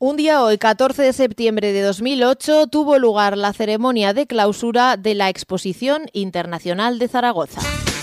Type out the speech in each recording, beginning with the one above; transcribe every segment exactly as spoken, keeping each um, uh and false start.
Un día hoy, catorce de septiembre de dos mil ocho, tuvo lugar la ceremonia de clausura de la Exposición Internacional de Zaragoza.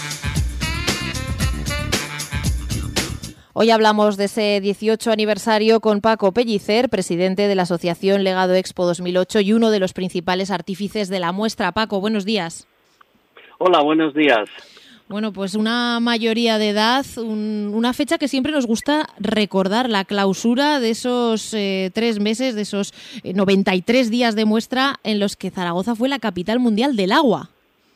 Hoy hablamos de ese dieciocho aniversario con Paco Pellicer, presidente de la Asociación Legado Expo dos mil ocho y uno de los principales artífices de la muestra. Paco, buenos días. Hola, buenos días. Bueno, pues una mayoría de edad, un, una fecha que siempre nos gusta recordar, la clausura de esos eh, tres meses, de esos eh, noventa y tres días de muestra en los que Zaragoza fue la capital mundial del agua.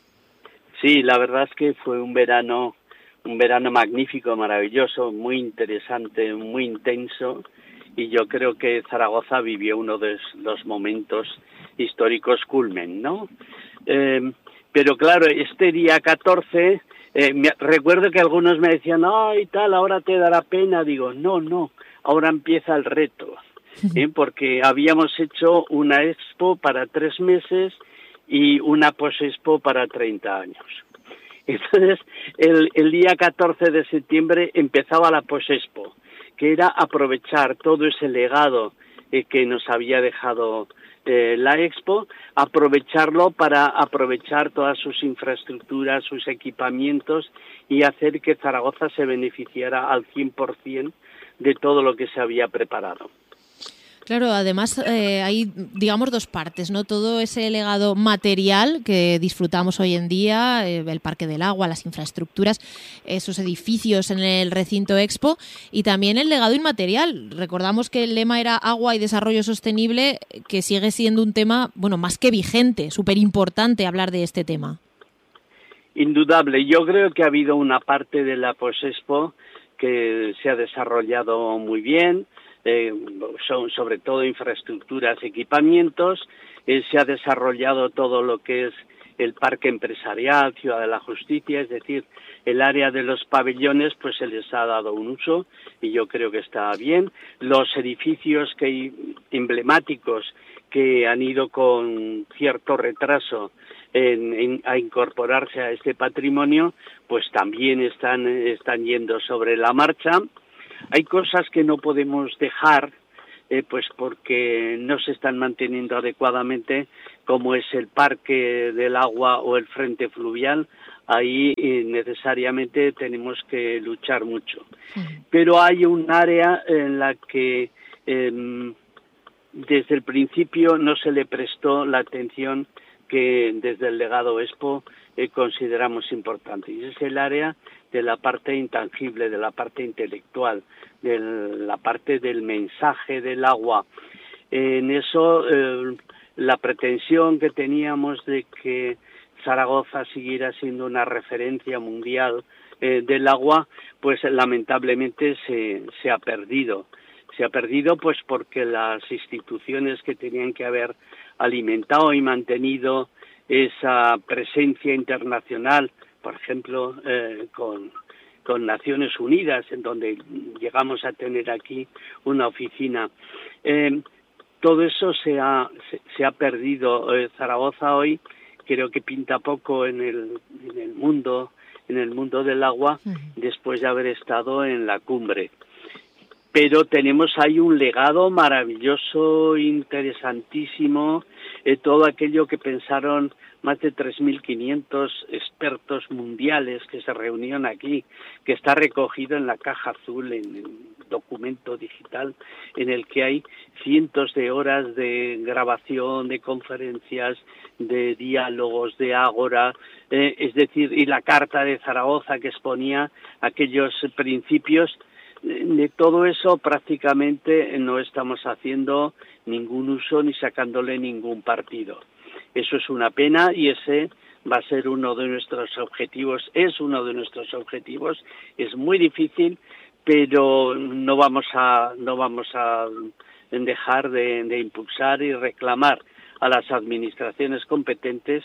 Sí, la verdad es que fue un verano, un verano magnífico, maravilloso, muy interesante, muy intenso, y yo creo que Zaragoza vivió uno de los momentos históricos culmen, ¿no? Eh, pero claro, este día catorce... Eh, me, recuerdo que algunos me decían, ay, tal, ahora te dará pena. Digo, no, no, ahora empieza el reto, ¿eh? Porque habíamos hecho una expo para tres meses y una post-expo para treinta años. Entonces, el, el día catorce de septiembre empezaba la post-expo, que era aprovechar todo ese legado eh, que nos había dejado Eh, la Expo, aprovecharlo para aprovechar todas sus infraestructuras, sus equipamientos y hacer que Zaragoza se beneficiara al cien por ciento de todo lo que se había preparado. Claro, además eh, hay, digamos, dos partes, ¿no? Todo ese legado material que disfrutamos hoy en día, eh, el Parque del Agua, las infraestructuras, esos edificios en el recinto Expo, y también el legado inmaterial. Recordamos que el lema era agua y desarrollo sostenible, que sigue siendo un tema, bueno, más que vigente, súper importante hablar de este tema. Indudable. Yo creo que ha habido una parte de la Post-Expo que se ha desarrollado muy bien. Eh, son sobre todo infraestructuras, equipamientos, eh, se ha desarrollado todo lo que es el parque empresarial, Ciudad de la Justicia, es decir, el área de los pabellones, pues se les ha dado un uso y yo creo que está bien. Los edificios que emblemáticos que han ido con cierto retraso en, en, a incorporarse a este patrimonio, pues también están, están yendo sobre la marcha. Hay cosas que no podemos dejar, eh, pues porque no se están manteniendo adecuadamente, como es el Parque del Agua o el Frente Fluvial. Ahí eh, necesariamente tenemos que luchar mucho. Pero hay un área en la que eh, desde el principio no se le prestó la atención que desde el Legado Expo eh, consideramos importante, y es el área de la parte intangible, de la parte intelectual, de la parte del mensaje del agua. En eso, eh, la pretensión que teníamos de que Zaragoza siguiera siendo una referencia mundial eh, del agua, pues lamentablemente se, se ha perdido. Se ha perdido pues porque las instituciones que tenían que haber alimentado y mantenido esa presencia internacional, por ejemplo, eh, con, con Naciones Unidas, en donde llegamos a tener aquí una oficina. Eh, todo eso se ha, se, se ha perdido. Eh, Zaragoza hoy creo que pinta poco en el, en el mundo, en el mundo del agua, después de haber estado en la cumbre. Pero tenemos ahí un legado maravilloso, interesantísimo, eh, todo aquello que pensaron más de tres mil quinientos expertos mundiales que se reunieron aquí, que está recogido en la caja azul, en el documento digital, en el que hay cientos de horas de grabación, de conferencias, de diálogos, de ágora, eh, es decir, y la Carta de Zaragoza que exponía aquellos principios. De todo eso prácticamente no estamos haciendo ningún uso ni sacándole ningún partido. Eso es una pena y ese va a ser uno de nuestros objetivos, es uno de nuestros objetivos. Es muy difícil, pero no vamos a no vamos a dejar de, de impulsar y reclamar a las administraciones competentes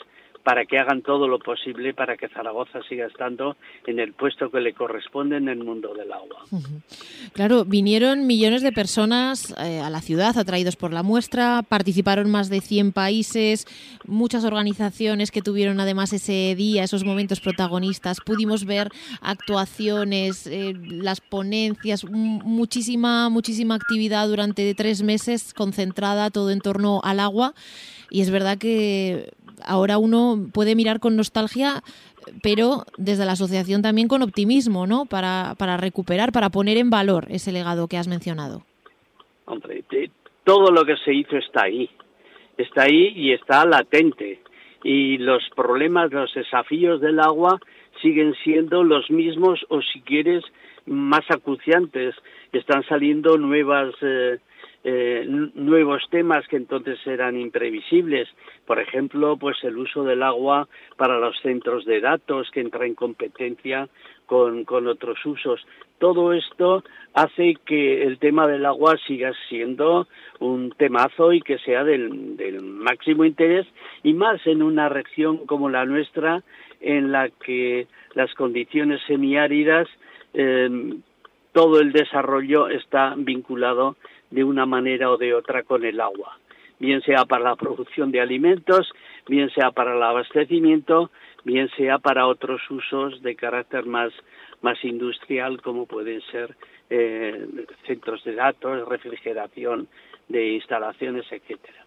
para que hagan todo lo posible para que Zaragoza siga estando en el puesto que le corresponde en el mundo del agua. Claro, vinieron millones de personas eh, a la ciudad atraídos por la muestra, participaron más de cien países, muchas organizaciones que tuvieron además ese día, esos momentos protagonistas. Pudimos ver actuaciones, eh, las ponencias, m- muchísima, muchísima actividad durante tres meses concentrada todo en torno al agua. Y es verdad que ahora uno puede mirar con nostalgia, pero desde la asociación también con optimismo, ¿no? Para, para recuperar, para poner en valor ese legado que has mencionado. Hombre, todo lo que se hizo está ahí, está ahí y está latente. Y los problemas, los desafíos del agua siguen siendo los mismos o, si quieres, más acuciantes. Están saliendo nuevas eh, eh, nuevos temas que entonces eran imprevisibles. Por ejemplo, pues el uso del agua para los centros de datos, que entra en competencia con, con otros usos. Todo esto hace que el tema del agua siga siendo un temazo y que sea del, del máximo interés, y más en una región como la nuestra, en la que las condiciones semiáridas, eh, todo el desarrollo está vinculado de una manera o de otra con el agua, bien sea para la producción de alimentos, bien sea para el abastecimiento, bien sea para otros usos de carácter más, más industrial, como pueden ser eh, centros de datos, refrigeración de instalaciones, etcétera.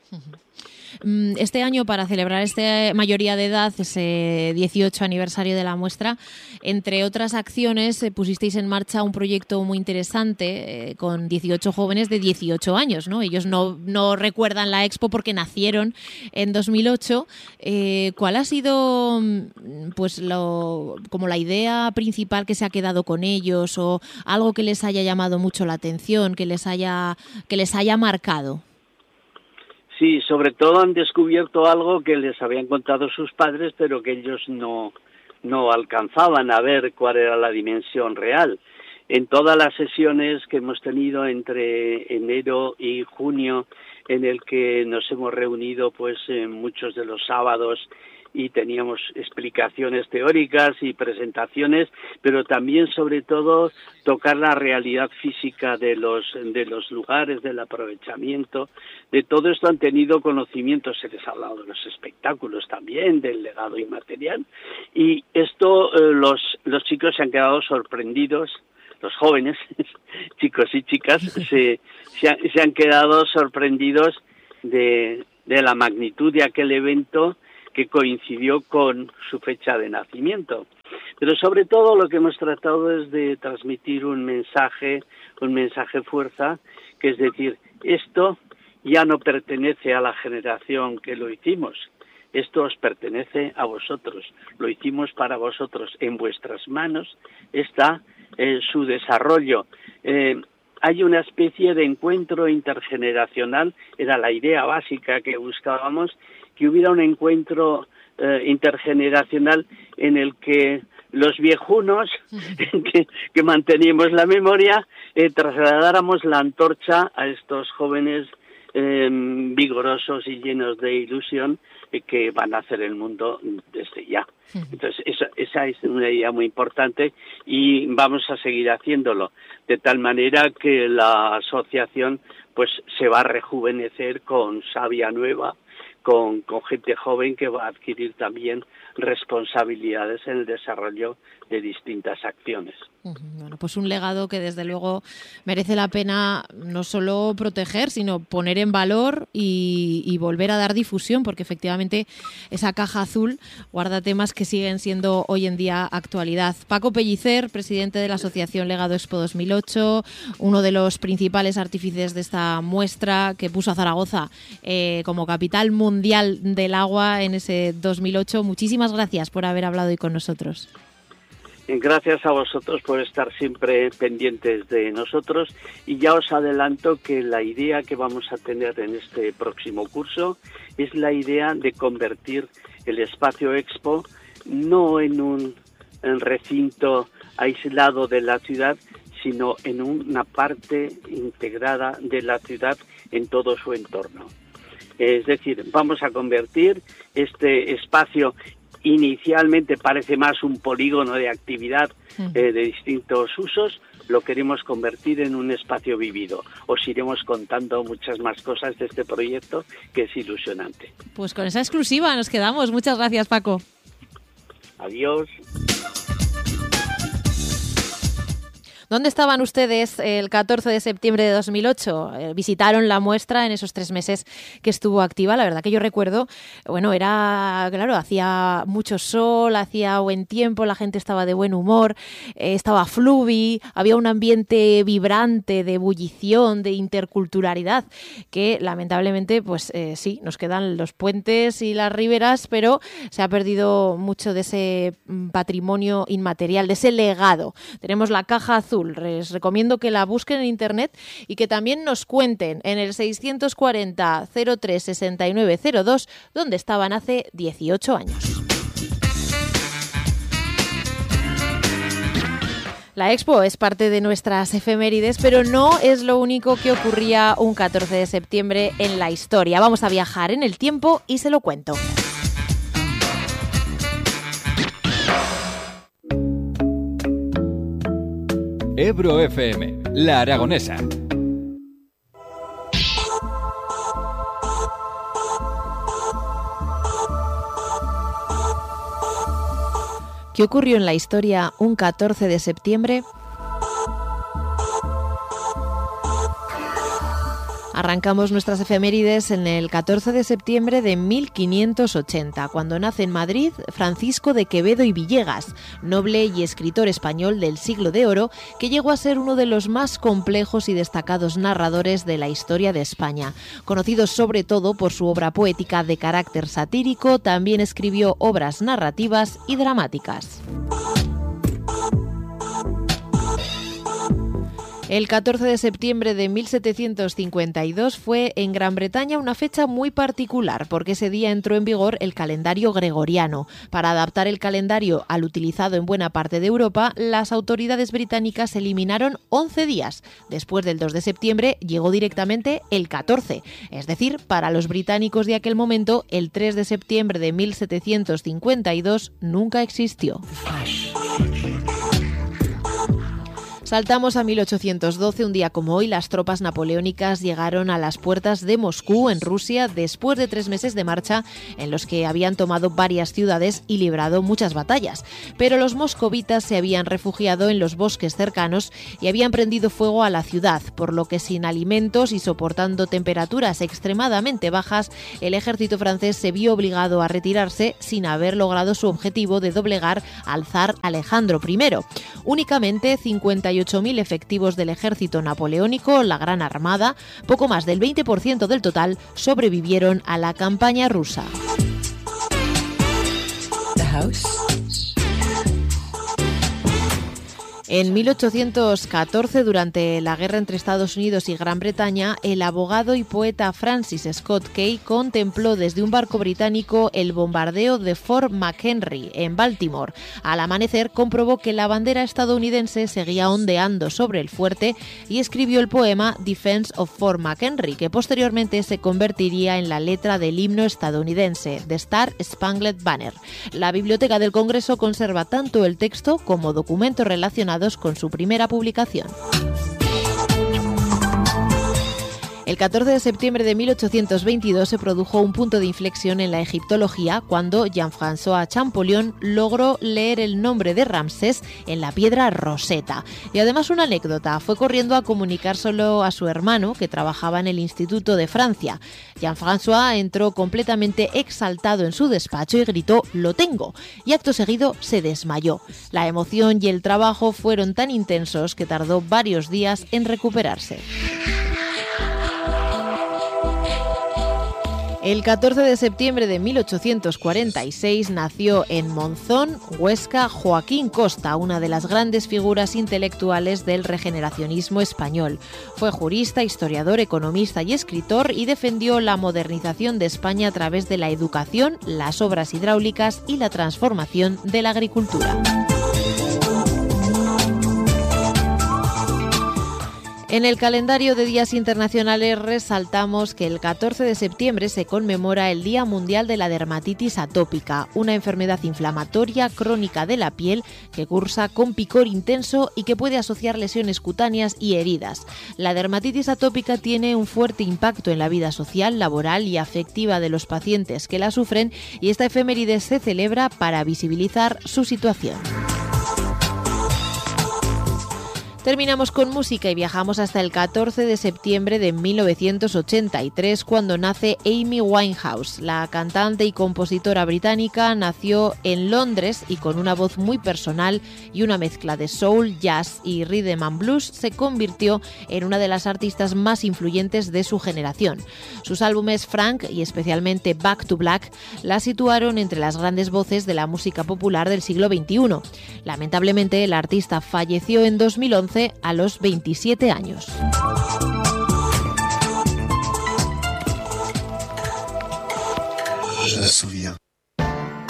Este año, para celebrar esta mayoría de edad, ese dieciocho aniversario de la muestra, entre otras acciones, pusisteis en marcha un proyecto muy interesante eh, con dieciocho jóvenes de dieciocho años, ¿no? Ellos no, no recuerdan la Expo porque nacieron en dos mil ocho. Eh, ¿Cuál ha sido, pues, lo, como la idea principal que se ha quedado con ellos, o algo que les haya llamado mucho la atención, que les haya, que les haya marcado? Sí, sobre todo han descubierto algo que les habían contado sus padres, pero que ellos no, no alcanzaban a ver cuál era la dimensión real. En todas las sesiones que hemos tenido entre enero y junio, en el que nos hemos reunido pues en muchos de los sábados y teníamos explicaciones teóricas y presentaciones, pero también, sobre todo, tocar la realidad física de los de los lugares, del aprovechamiento. De todo esto han tenido conocimiento. Se les ha hablado de los espectáculos también, del legado inmaterial, y esto eh, los los chicos se han quedado sorprendidos. Los jóvenes, chicos y chicas, se, se, han, se han quedado sorprendidos de, de la magnitud de aquel evento, que coincidió con su fecha de nacimiento. Pero sobre todo lo que hemos tratado es de transmitir un mensaje, un mensaje fuerza, que es decir, esto ya no pertenece a la generación que lo hicimos, esto os pertenece a vosotros, lo hicimos para vosotros, en vuestras manos está eh, su desarrollo. Eh, hay una especie de encuentro intergeneracional, era la idea básica que buscábamos, que hubiera un encuentro eh, intergeneracional en el que los viejunos, que, que manteníamos la memoria, eh, trasladáramos la antorcha a estos jóvenes eh, vigorosos y llenos de ilusión, eh, que van a hacer el mundo desde ya. Entonces, esa, esa es una idea muy importante y vamos a seguir haciéndolo, de tal manera que la asociación pues se va a rejuvenecer con savia nueva, Con, con gente joven que va a adquirir también responsabilidades en el desarrollo de distintas acciones. Bueno, pues un legado que desde luego merece la pena no solo proteger, sino poner en valor y, y volver a dar difusión, porque efectivamente esa caja azul guarda temas que siguen siendo hoy en día actualidad. Paco Pellicer, presidente de la Asociación Legado Expo dos mil ocho, uno de los principales artífices de esta muestra que puso a Zaragoza eh, como capital mundial del agua en ese dos mil ocho. Muchísimas gracias por haber hablado hoy con nosotros. Gracias a vosotros por estar siempre pendientes de nosotros, y ya os adelanto que la idea que vamos a tener en este próximo curso es la idea de convertir el espacio Expo no en un en recinto aislado de la ciudad, sino en una parte integrada de la ciudad en todo su entorno. Es decir, vamos a convertir este espacio, inicialmente parece más un polígono de actividad eh, de distintos usos, lo queremos convertir en un espacio vivido. Os iremos contando muchas más cosas de este proyecto, que es ilusionante. Pues con esa exclusiva nos quedamos. Muchas gracias, Paco. Adiós. ¿Dónde estaban ustedes el catorce de septiembre de dos mil ocho? Eh, visitaron la muestra en esos tres meses que estuvo activa. La verdad que yo recuerdo, bueno, era, claro, hacía mucho sol, hacía buen tiempo, la gente estaba de buen humor, eh, estaba fluvi, había un ambiente vibrante de ebullición, de interculturalidad, que lamentablemente, pues eh, sí, nos quedan los puentes y las riberas, pero se ha perdido mucho de ese patrimonio inmaterial, de ese legado. Tenemos la caja azul. Les recomiendo que la busquen en internet y que también nos cuenten en el seiscientos cuarenta, cero tres, sesenta y nueve cero dos donde estaban hace dieciocho años. La Expo es parte de nuestras efemérides, pero no es lo único que ocurría un catorce de septiembre en la historia. Vamos a viajar en el tiempo y se lo cuento. Ebro F M, La Aragonesa. ¿Qué ocurrió en la historia un catorce de septiembre? Arrancamos nuestras efemérides en el catorce de septiembre de mil quinientos ochenta, cuando nace en Madrid Francisco de Quevedo y Villegas, noble y escritor español del siglo de oro, que llegó a ser uno de los más complejos y destacados narradores de la historia de España. Conocido sobre todo por su obra poética de carácter satírico, también escribió obras narrativas y dramáticas. El catorce de septiembre de mil setecientos cincuenta y dos fue en Gran Bretaña una fecha muy particular, porque ese día entró en vigor el calendario gregoriano. Para adaptar el calendario al utilizado en buena parte de Europa, las autoridades británicas eliminaron once días. Después del dos de septiembre llegó directamente el catorce. Es decir, para los británicos de aquel momento, el tres de septiembre de mil setecientos cincuenta y dos nunca existió. Saltamos a mil ochocientos doce, un día como hoy, las tropas napoleónicas llegaron a las puertas de Moscú, en Rusia, después de tres meses de marcha en los que habían tomado varias ciudades y librado muchas batallas. Pero los moscovitas se habían refugiado en los bosques cercanos y habían prendido fuego a la ciudad, por lo que sin alimentos y soportando temperaturas extremadamente bajas, el ejército francés se vio obligado a retirarse sin haber logrado su objetivo de doblegar al zar Alejandro primero. Únicamente cincuenta y ocho mil efectivos del ejército napoleónico, la Gran Armada, poco más del veinte por ciento del total, sobrevivieron a la campaña rusa. The House. En mil ochocientos catorce, durante la guerra entre Estados Unidos y Gran Bretaña, el abogado y poeta Francis Scott Key contempló desde un barco británico el bombardeo de Fort McHenry, en Baltimore. Al amanecer, comprobó que la bandera estadounidense seguía ondeando sobre el fuerte y escribió el poema Defense of Fort McHenry, que posteriormente se convertiría en la letra del himno estadounidense, The Star Spangled Banner. La Biblioteca del Congreso conserva tanto el texto como documentos relacionados con su primera publicación. El catorce de septiembre de mil ochocientos veintidós se produjo un punto de inflexión en la egiptología cuando Jean-François Champollion logró leer el nombre de Ramsés en la piedra Rosetta. Y además una anécdota, fue corriendo a comunicárselo a su hermano, que trabajaba en el Instituto de Francia. Jean-François entró completamente exaltado en su despacho y gritó «¡Lo tengo!» y acto seguido se desmayó. La emoción y el trabajo fueron tan intensos que tardó varios días en recuperarse. El catorce de septiembre de mil ochocientos cuarenta y seis nació en Monzón, Huesca, Joaquín Costa, una de las grandes figuras intelectuales del regeneracionismo español. Fue jurista, historiador, economista y escritor y defendió la modernización de España a través de la educación, las obras hidráulicas y la transformación de la agricultura. En el calendario de días internacionales resaltamos que el catorce de septiembre se conmemora el Día Mundial de la Dermatitis Atópica, una enfermedad inflamatoria crónica de la piel que cursa con picor intenso y que puede asociar lesiones cutáneas y heridas. La dermatitis atópica tiene un fuerte impacto en la vida social, laboral y afectiva de los pacientes que la sufren, y esta efeméride se celebra para visibilizar su situación. Terminamos con música y viajamos hasta el catorce de septiembre de mil novecientos ochenta y tres, cuando nace Amy Winehouse. La cantante y compositora británica nació en Londres y con una voz muy personal y una mezcla de soul, jazz y rhythm and blues se convirtió en una de las artistas más influyentes de su generación. Sus álbumes Frank y especialmente Back to Black la situaron entre las grandes voces de la música popular del siglo veintiuno. Lamentablemente, la artista falleció en dos mil once a los veintisiete años. Je me souviens.